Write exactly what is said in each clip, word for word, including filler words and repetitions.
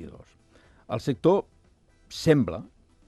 vint-i-dos. El sector sembla,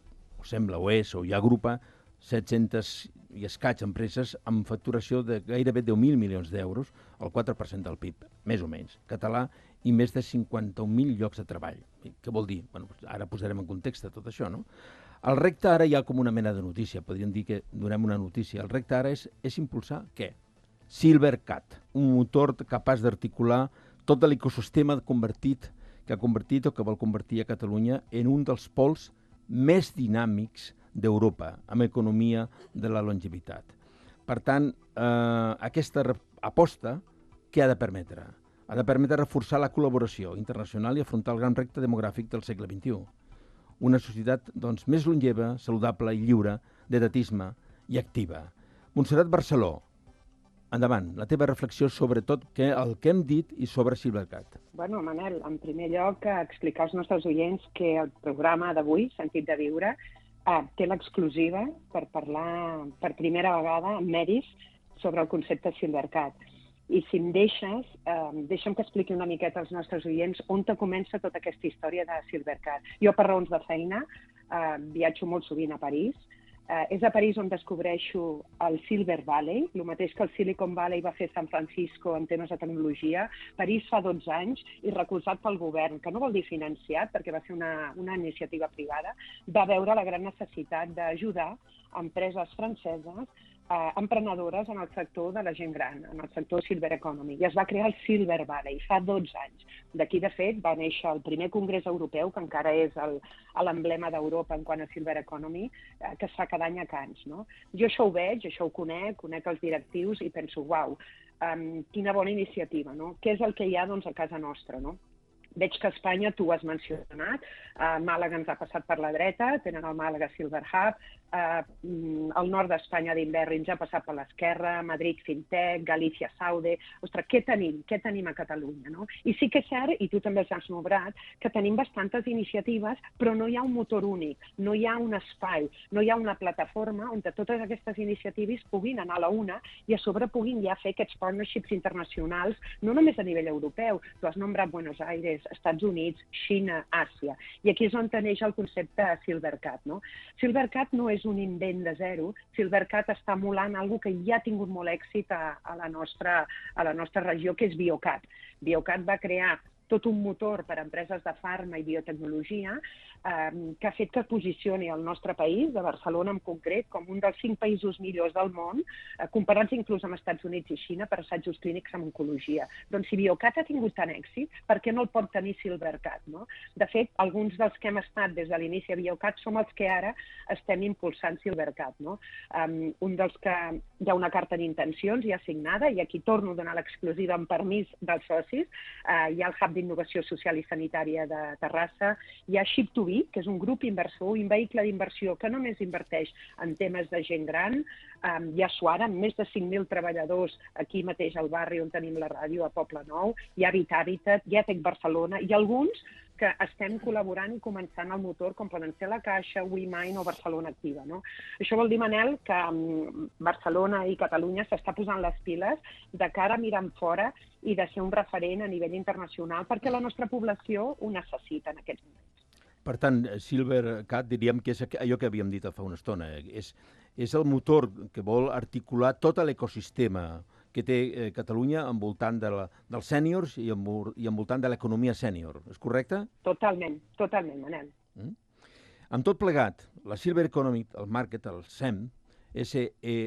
o sembla o és, o hi agrupa set-centes i escaig empreses amb facturació de gairebé deu mil milions d'euros, el quatre per cent del P I B, més o menys, català, i més de cinquanta-un mil llocs de treball. I què vol dir? Bueno, ara posarem en context tot això, no? El repte ara hi ha com una mena de notícia, podríem dir que donem una notícia. El repte ara és, és impulsar què? Silvercat, un motor capaç d'articular tot l'ecosistema convertit que ha convertit o que vol convertir a Catalunya en un dels pols més dinàmics d'Europa, amb economia de la longevitat. Per tant, eh, aquesta aposta, què ha de permetre? Ha de permetre reforçar la col·laboració internacional i afrontar el gran repte demogràfic del segle vint-i-u. Una societat doncs, més longeva, saludable i lliure d'edatisme i activa. Montserrat Barceló, endavant, la teva reflexió sobre tot que, el que hem dit i sobre Silvercat. Bueno, Manel, en primer lloc, explicar als nostres oients que el programa d'avui, Sentit de Viure, eh, té l'exclusiva per parlar per primera vegada amb mèrits sobre el concepte Silvercat. I si em deixes, eh, deixa'm que expliqui una miqueta als nostres oients on te comença tota aquesta història de Silvercat. Jo, per raons de feina, eh, viatjo molt sovint a París. Eh, és a París on descobreixo el Silver Valley, el mateix que el Silicon Valley va fer San Francisco en temes de tecnologia. París fa dotze anys i recolzat pel govern, que no vol dir financiat, perquè va ser una, una iniciativa privada, va veure la gran necessitat d'ajudar empreses franceses Eh, emprenedores en el sector de la gent gran, en el sector Silver Economy, i es va crear el Silver Valley fa dotze anys. D'aquí, de fet, va néixer el primer congrés europeu, que encara és l'emblema d'Europa en quant a Silver Economy, eh, que es fa cada any a Cannes. No? Jo això ho veig, això ho conec, conec els directius i penso, uau, um, quina bona iniciativa, no? Què és el que hi ha doncs, a casa nostra, no? Veig que a Espanya, tu ho has mencionat, eh, Màlaga ens ha passat per la dreta, tenen el Màlaga Silver Hub, eh, el nord d'Espanya d'Inverri ens ha passat per l'esquerra, Madrid Fintech, Galícia Saude. Ostres, què tenim? Què tenim a Catalunya? No? I sí que és cert, i tu també els has nombrat, que tenim bastantes iniciatives, però no hi ha un motor únic, no hi ha un espai, no hi ha una plataforma on totes aquestes iniciatives puguin anar a la una i a sobre puguin ja fer aquests partnerships internacionals, no només a nivell europeu. Tu has nombrat Buenos Aires, Estats Units, Xina, Àsia. I aquí és on neix el concepte Silvercat. No? Silvercat no és un invent de zero. Silvercat està emulant alguna que ja ha tingut molt èxit a, a, la nostra, a la nostra regió, que és Biocat. Biocat va crear tot un motor per a empreses de farma i biotecnologia eh, que ha fet que posicioni el nostre país, de Barcelona en concret, com un dels cinc països millors del món, eh, comparats inclús amb Estats Units i Xina per assajos clínics en oncologia. Doncs si Biocat ha tingut tant èxit, per què no el pot tenir Silvercat? No? De fet, alguns dels que hem estat des de l'inici a Biocat som els que ara estem impulsant Silvercat. No? Um, un dels que hi ha una carta d'intencions ja signada, i aquí torno a donar l'exclusiva amb permís dels socis, uh, hi ha el Hub d'Innovació Social i Sanitària de Terrassa, hi ha Ship to Be, que és un grup inversor, un vehicle d'inversió que només inverteix en temes de gent gran, um, hi ha Suara, amb més de cinc mil treballadors aquí mateix al barri on tenim la ràdio, a Poble Nou, hi ha Vitàritat, hi ha Tec Barcelona, i alguns que estem col·laborant i començant el motor, com poden ser la Caixa, WeMind o Barcelona Activa. No? Això vol dir, Manel, que um, Barcelona i Catalunya s'està posant les piles de cara a mirar fora i de ser un referent a nivell internacional, perquè la nostra població ho necessita en aquests moments. Per tant, Silvercat diríem que és allò que havíem dit fa una estona. És, és el motor que vol articular tot l'ecosistema que té eh, Catalunya envoltant de la, dels sèniors i, envol, i envoltant de l'economia sènior. És correcte? Totalment, totalment, Manel. Mm? Amb tot plegat, la Silver Economy, el market, el S E M, S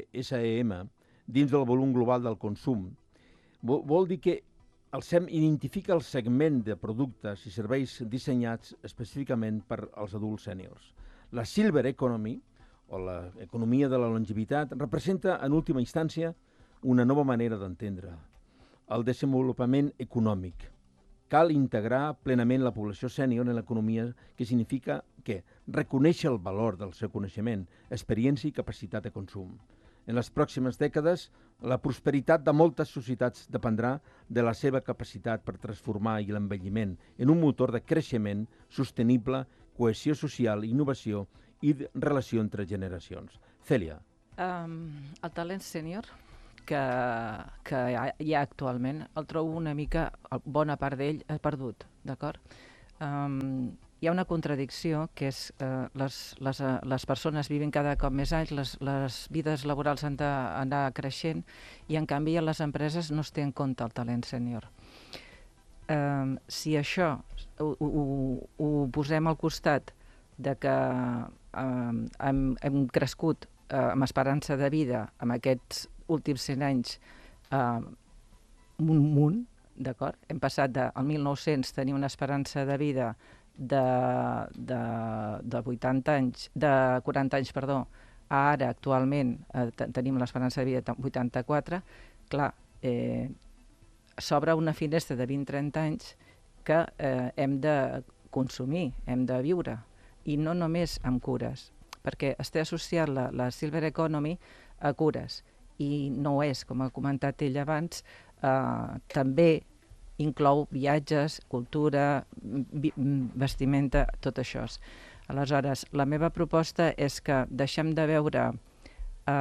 E M, dins del volum global del consum, vol, vol dir que el S E M identifica el segment de productes i serveis dissenyats específicament per als adults sèniors. La Silver Economy, o l'economia de la longevitat, representa, en última instància, una nova manera d'entendre el desenvolupament econòmic. Cal integrar plenament la població sènior en l'economia, que significa que reconèixer el valor del seu coneixement, experiència i capacitat de consum. En les pròximes dècades, la prosperitat de moltes societats dependrà de la seva capacitat per transformar i l'envelliment en un motor de creixement sostenible, cohesió social, innovació i relació entre generacions. Cèlia. Um, el talent sènior que, que hi ha actualment, el trobo una mica, bona part d'ell, ha perdut, d'acord? um, hi ha una contradicció, que és uh, les, les, uh, les persones vivint cada cop més anys, les, les vides laborals han d'anar creixent i, en canvi, a les empreses no es té en compte el talent sènior. Um, si això ho, ho, ho posem al costat de que um, hem, hem crescut uh, amb esperança de vida en aquests últims cent anys uh, un munt, d'acord? Hem passat de, al mil nou-cents tenir una esperança de vida de, de, de vuitanta anys, de quaranta anys, perdó, a ara actualment eh, tenim l'esperança de vida de vuitanta-quatre, clar, eh, s'obre una finestra de vint a trenta anys que eh, hem de consumir, hem de viure, i no només amb cures, perquè està associat la, la Silver Economy a cures, i no ho és, com ha comentat ell abans, eh, també inclou viatges, cultura, vi vestimenta, tot això. Aleshores, la meva proposta és que deixem de veure eh,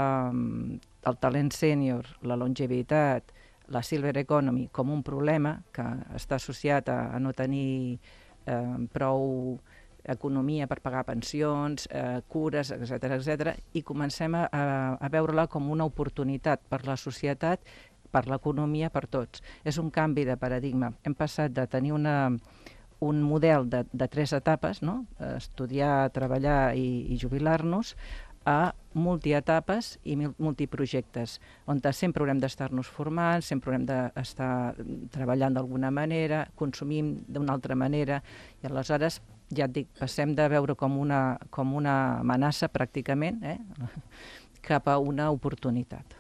el talent sènior, la longevitat, la Silver Economy com un problema que està associat a, a no tenir eh, prou economia per pagar pensions, eh, cures, etcètera, etcètera, i comencem a, a veure-la com una oportunitat per la societat, per l'economia, per tots. És un canvi de paradigma. Hem passat de tenir una, un model de, de tres etapes, no? Estudiar, treballar i, i jubilar-nos, a multietapes i multiprojectes, on sempre haurem d'estar-nos formant, sempre haurem d'estar treballant d'alguna manera, consumint d'una altra manera, i aleshores, ja et dic, passem de veure com una, com una amenaça, pràcticament, eh? cap a una oportunitat.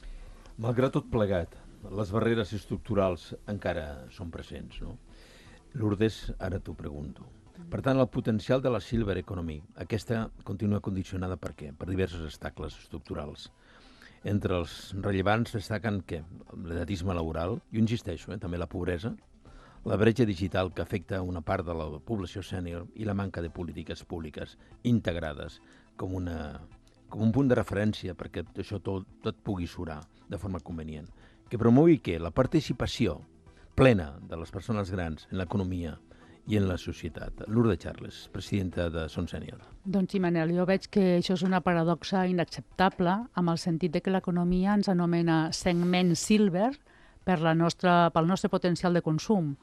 Malgrat tot plegat, les barreres estructurals encara són presents, no? Lourdes, ara t'ho pregunto. Per tant, el potencial de la Silver Economy, aquesta continua condicionada per què? Per diversos obstacles estructurals. Entre els rellevants destaquen què? L'edatisme laboral, jo insisteixo, eh? també la pobresa, la bretxa digital que afecta una part de la població sènior i la manca de polítiques públiques integrades com una... com un punt de referència perquè això tot, tot pugui surar de forma convenient, que promogui que la participació plena de les persones grans en l'economia i en la societat. Lourdes Charles, presidenta de Som Sènior. Doncs sí, Manel, jo veig que això és una paradoxa inacceptable amb el sentit de que l'economia ens anomena segment silver per la nostra, pel nostre potencial de consum,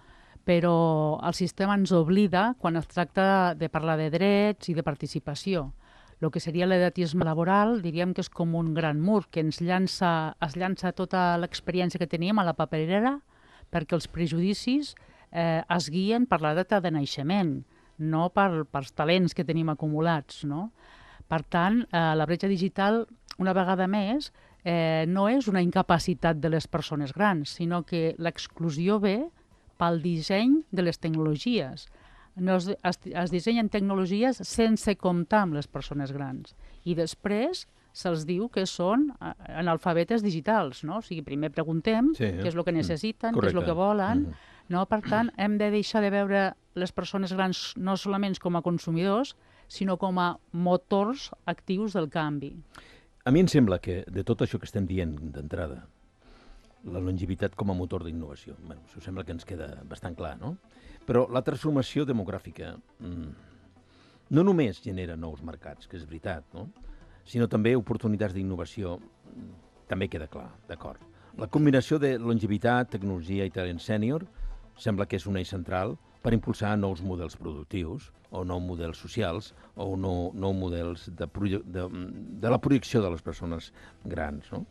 però el sistema ens oblida quan es tracta de parlar de drets i de participació. El que seria l'edatisme laboral, diríem que és com un gran mur que ens llança, es llança tota l'experiència que teníem a la paperera perquè els prejudicis eh, es guien per la data de naixement, no per, pels talents que tenim acumulats, no? Per tant, eh, la bretxa digital, una vegada més, eh, no és una incapacitat de les persones grans, sinó que l'exclusió ve pel disseny de les tecnologies. No es, es, es dissenyen tecnologies sense comptar amb les persones grans. I després se'ls diu que són analfabetes digitals, no? O sigui, primer preguntem sí, eh? què és el que necessiten, Correcte. què és el que volen. Mm. No? Per tant, hem de deixar de veure les persones grans no solament com a consumidors, sinó com a motors actius del canvi. A mi em sembla que de tot això que estem dient d'entrada, la longevitat com a motor d'innovació, bueno, això sembla que ens queda bastant clar, no? Però la transformació demogràfica mmm, no només genera nous mercats, que és veritat, no? Sinó també oportunitats d'innovació, també queda clar, d'acord. La combinació de longevitat, tecnologia i talent sènior sembla que és un eix central per impulsar nous models productius o nous models socials o nous nou models de, de, de la projecció de les persones grans, no?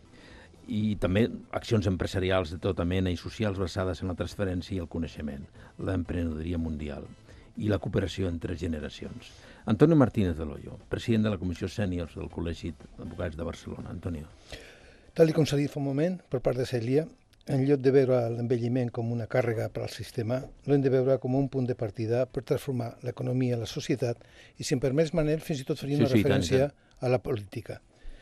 I també accions empresarials de tota mena i socials basades en la transferència i el coneixement, l'emprenedoria mundial i la cooperació entre generacions. Antonio Martínez de Loyo, president de la Comissió Sènior del Col·legi d'Advocats de Barcelona. Antonio. Tal com s'ha dit fa un moment, per part de Cèlia, en lloc de veure l'envelliment com una càrrega per al sistema, l'hem de veure com un punt de partida per transformar l'economia i la societat i, si em permets, Manel, fins i tot faria una sí, sí, referència tant, tant. a la política.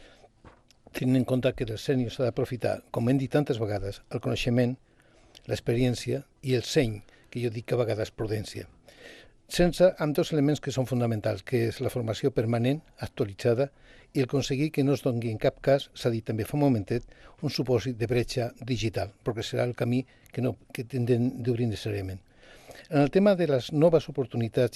Tenint en compte que del sènior s'ha d'aprofitar, com hem dit tantes vegades, el coneixement, l'experiència i el seny, que jo dic que a vegades prudència. Sense amb dos elements que són fonamentals, que és la formació permanent, actualitzada, i el aconseguir que no es doni en cap cas, s'ha dit també fa un momentet, un supòsit de bretxa digital, perquè serà el camí que, no, que tindrem d'obrir necessàriament. En el tema de les noves oportunitats